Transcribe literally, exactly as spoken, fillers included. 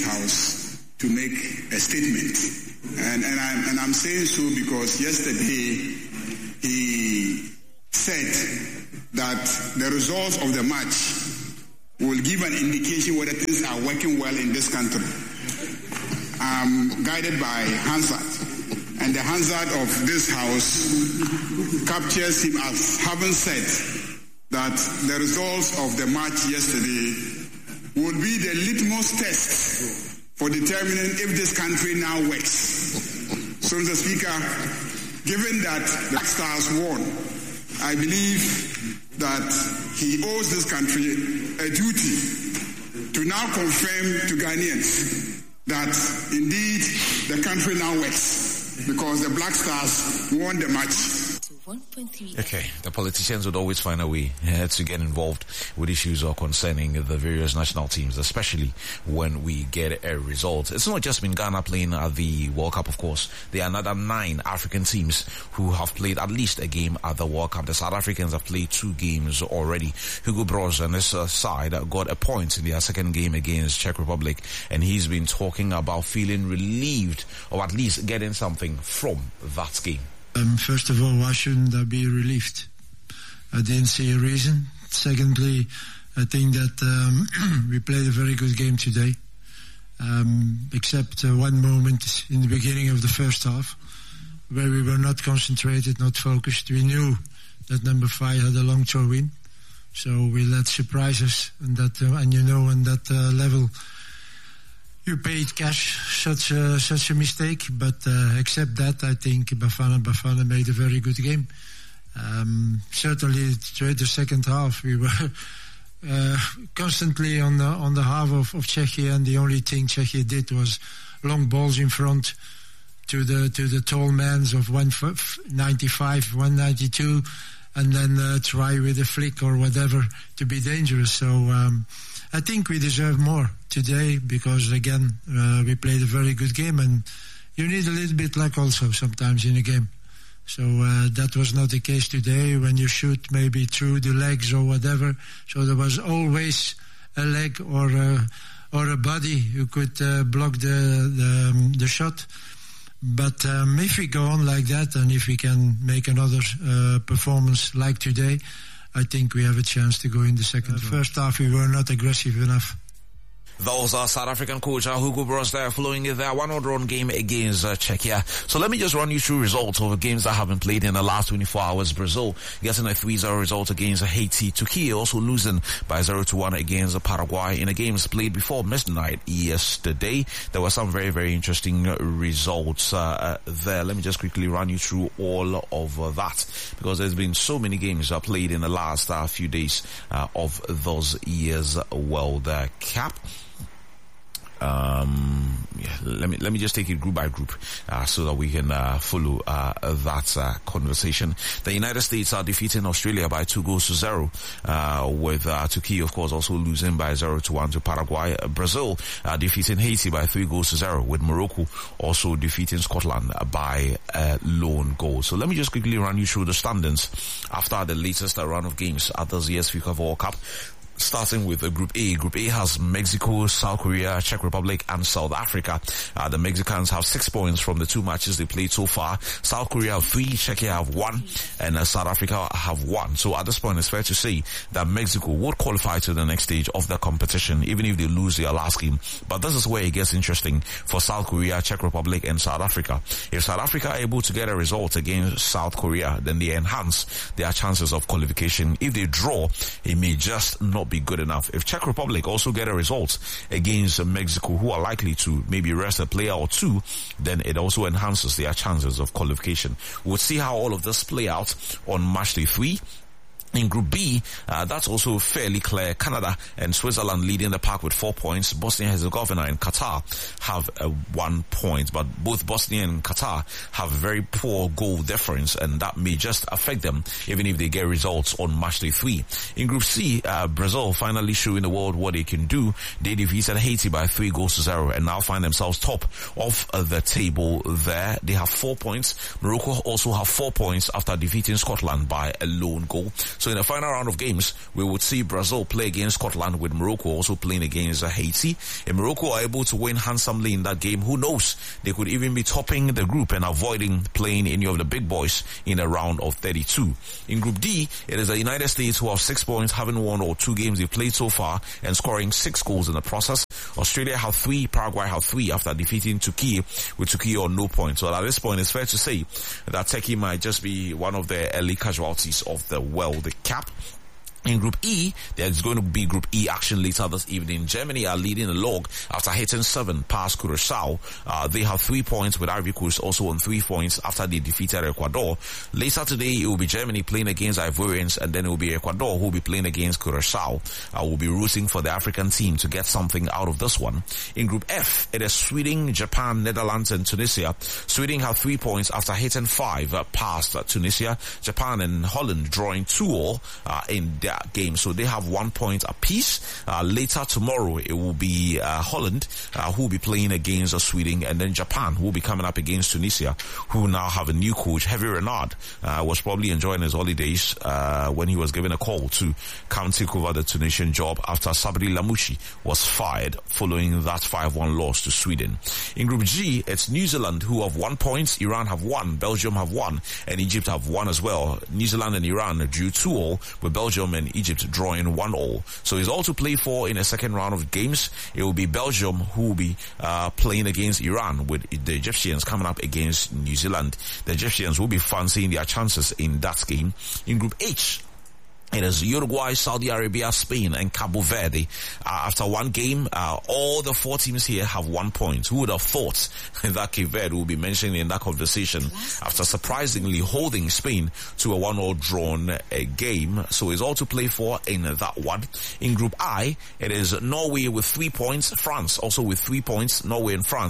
this house to make a statement. And, and, I'm, and I'm saying so because yesterday he said that the results of the match will give an indication whether things are working well in this country. I'm guided by Hansard. And the Hansard of this house captures him as having said that the results of the match yesterday will be the litmus test for determining if this country now works. So, Mister Speaker, given that the Black Stars won, I believe that he owes this country a duty to now confirm to Ghanaians that indeed the country now works because the Black Stars won the match. Okay, the politicians would always find a way uh, to get involved with issues or concerning the various national teams, especially when we get a result. It's not just been Ghana playing at the World Cup, of course. There are another nine African teams who have played at least a game at the World Cup. The South Africans have played two games already. Hugo Broos and his uh, side got a point in their second game against Czech Republic, and he's been talking about feeling relieved or at least getting something from that game. Um, first of all, why shouldn't I be relieved? I didn't see a reason. Secondly, I think that um, we played a very good game today, um, except uh, one moment in the beginning of the first half where we were not concentrated, not focused. We knew that number five had a long throw in, so we let surprise us, and that, uh, and you know, on that uh, level, you paid cash such a, such a mistake, but uh, except that, I think Bafana Bafana made a very good game. Um, certainly, throughout the second half, we were uh, constantly on the on the half of, of Czechia, and the only thing Czechia did was long balls in front to the to the tall mans of one ninety-five, one ninety-two, and then uh, try with a flick or whatever to be dangerous. So. Um, I think we deserve more today because, again, uh, we played a very good game, and you need a little bit luck also sometimes in a game. So uh, that was not the case today when you shoot maybe through the legs or whatever. So there was always a leg or a, or a body who could uh, block the, the, um, the shot. But um, if we go on like that, and if we can make another uh, performance like today, I think we have a chance to go in the second. Uh, first half, we were not aggressive enough. Those are South African coach uh, Hugo Broos there following their one-odd run game against uh, Czechia. So let me just run you through results of the games that have been played in the last twenty-four hours. Brazil getting a three zero result against Haiti. Turkey also losing by zero to one against Paraguay in the games played before midnight yesterday. There were some very, very interesting results uh, uh, there. Let me just quickly run you through all of uh, that because there's been so many games uh, played in the last uh, few days uh, of those years World uh, Cup. Um, yeah, let me let me just take it group by group uh, so that we can uh, follow uh, that uh, conversation. The United States are defeating Australia by two goals to zero, uh, with uh, Turkey, of course, also losing by zero to one to Paraguay. Uh, Brazil uh, defeating Haiti by three goals to zero, with Morocco also defeating Scotland by a lone goal. So let me just quickly run you through the standings after the latest uh, round of games at this year's FIFA World Cup. Starting with uh, Group A. Group A has Mexico, South Korea, Czech Republic, and South Africa. Uh, the Mexicans have six points from the two matches they played so far. South Korea have three, Czechia have one, and uh, South Africa have one. So at this point, it's fair to say that Mexico would qualify to the next stage of the competition, even if they lose their last game. But this is where it gets interesting for South Korea, Czech Republic, and South Africa. If South Africa are able to get a result against South Korea, then they enhance their chances of qualification. If they draw, it may just not be good enough. If Czech Republic also get a result against Mexico, who are likely to maybe rest a player or two, then it also enhances their chances of qualification. We'll see how all of this play out on match day three. In Group B, uh, that's also fairly clear. Canada and Switzerland leading the pack with four points. Bosnia and Herzegovina and Qatar have uh, one point, but both Bosnia and Qatar have very poor goal difference, and that may just affect them even if they get results on match day three. In Group C, uh, Brazil finally showing the world what they can do. They defeated Haiti by three goals to zero and now find themselves top of uh, the table there. They have four points. Morocco also have four points after defeating Scotland by a lone goal. So in the final round of games, we would see Brazil play against Scotland, with Morocco also playing against uh, Haiti. If Morocco are able to win handsomely in that game, who knows? They could even be topping the group and avoiding playing any of the big boys in a round of thirty-two. In Group D, it is the United States who have six points, having won all two games they've played so far and scoring six goals in the process. Australia have three, Paraguay have three after defeating Turkey, with Turkey on no points. So at this point, it's fair to say that Turkey might just be one of the early casualties of the World Cup. In Group E, there's going to be Group E action later this evening. Germany are leading the log after hitting seven past Curaçao. Uh, they have three points, with Ivory Coast also on three points after they defeated Ecuador. Later today, it will be Germany playing against Ivorians, and then it will be Ecuador who will be playing against Curaçao. I will be rooting for the African team to get something out of this one. In Group F, it is Sweden, Japan, Netherlands, and Tunisia. Sweden have three points after hitting five uh, past uh, Tunisia. Japan and Holland drawing two all uh, in their game, so they have one point apiece. Uh, later tomorrow, it will be uh, Holland uh, who will be playing against uh, Sweden, and then Japan who will be coming up against Tunisia, who now have a new coach. Hervé Renard uh, was probably enjoying his holidays uh, when he was given a call to come take over the Tunisian job after Sabri Lamouchi was fired following that five one loss to Sweden. In Group G, it's New Zealand who have one point, Iran have one, Belgium have one, and Egypt have one as well. New Zealand and Iran drew two all, with Belgium and Egypt drawing one all. So it's all to play for in a second round of games. It will be Belgium who will be uh, playing against Iran, with the Egyptians coming up against New Zealand. The Egyptians will be fancying their chances in that game. In Group H, it is Uruguay, Saudi Arabia, Spain, and Cabo Verde. Uh, after one game, uh, all the four teams here have one point. Who would have thought that Cape Verde will be mentioned in that conversation after surprisingly holding Spain to a one all drawn uh, game? So it's all to play for in that one. In Group I, it is Norway with three points, France also with three points. Norway and France